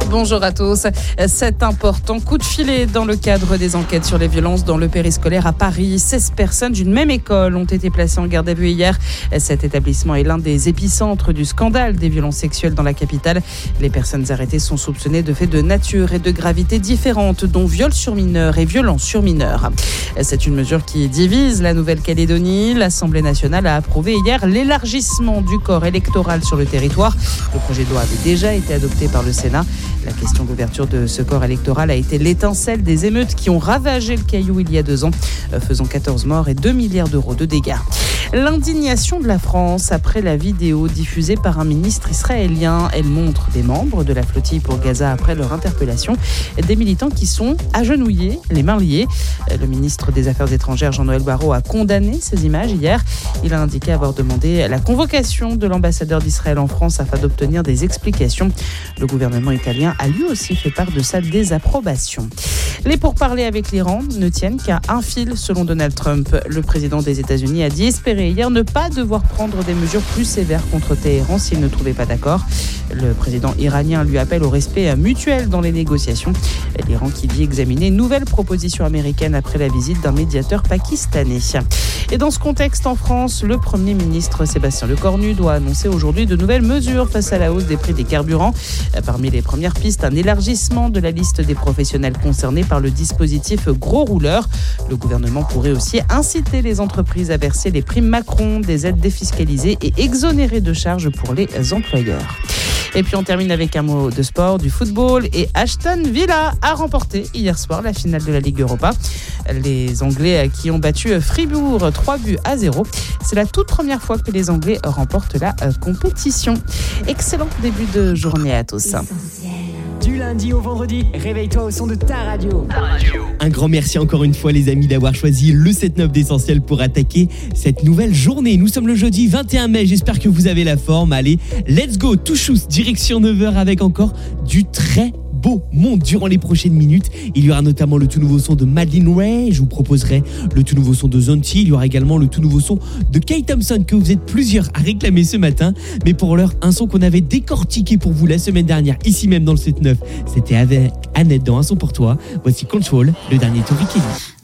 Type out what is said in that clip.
Bonjour à tous. Cet important coup de filet dans le cadre des enquêtes sur les violences dans le périscolaire à Paris. 16 personnes d'une même école ont été placées en garde à vue hier. Cet établissement est l'un des épicentres du scandale des violences sexuelles dans la capitale. Les personnes arrêtées sont soupçonnées de faits de nature et de gravité différentes, dont viol sur mineurs et violences sur mineurs. C'est une mesure qui divise la Nouvelle-Calédonie. L'Assemblée nationale a approuvé hier l'élargissement du corps électoral sur le territoire. Le projet de loi avait déjà été adopté par le Sénat. La question d'ouverture de ce corps électoral a été l'étincelle des émeutes qui ont ravagé le Caillou il y a 2 ans, faisant 14 morts et 2 milliards d'euros de dégâts. L'indignation de la France après la vidéo diffusée par un ministre israélien. Elle montre des membres de la flottille pour Gaza après leur interpellation. Des militants qui sont agenouillés, les mains liées. Le ministre des Affaires étrangères, Jean-Noël Barrot, a condamné ces images hier. Il a indiqué avoir demandé la convocation de l'ambassadeur d'Israël en France afin d'obtenir des explications. Le gouvernement italien a lui aussi fait part de sa désapprobation. Les pourparlers avec l'Iran ne tiennent qu'à un fil, selon Donald Trump. Le président des États-Unis a dit espérer hier ne pas devoir prendre des mesures plus sévères contre Téhéran s'il ne trouvait pas d'accord. Le président iranien lui appelle au respect mutuel dans les négociations. L'Iran qui dit examiner une nouvelle proposition américaine après la visite d'un médiateur pakistanais. Et dans ce contexte, en France, le Premier ministre Sébastien Lecornu doit annoncer aujourd'hui de nouvelles mesures face à la hausse des prix des carburants. Parmi les premières pistes, un élargissement de la liste des professionnels concernés par le dispositif Gros Rouleurs. Le gouvernement pourrait aussi inciter les entreprises à verser les primes Macron, des aides défiscalisées et exonérées de charges pour les employeurs. Et puis on termine avec un mot de sport, du football. Et Aston Villa a remporté hier soir la finale de la Ligue Europa. Les Anglais qui ont battu Fribourg 3-0. C'est la toute première fois que les Anglais remportent la compétition. Excellent début de journée à tous. Du lundi au vendredi, réveille-toi au son de ta radio. Un grand merci encore une fois les amis d'avoir choisi le 7-9 d'Essentiel pour attaquer cette nouvelle journée. Nous sommes le jeudi 21 mai, j'espère que vous avez la forme. Allez, let's go, tout chousse, direction 9h avec encore du très beau monde durant les prochaines minutes. Il y aura notamment le tout nouveau son de Madeline Ray, je vous proposerai le tout nouveau son de Zonti, il y aura également le tout nouveau son de Kay Thompson que vous êtes plusieurs à réclamer ce matin. Mais pour l'heure, un son qu'on avait décortiqué pour vous la semaine dernière, ici même dans le 7-9, c'était avec Annette dans Un son pour toi. Voici Control, le dernier Tori Kelly.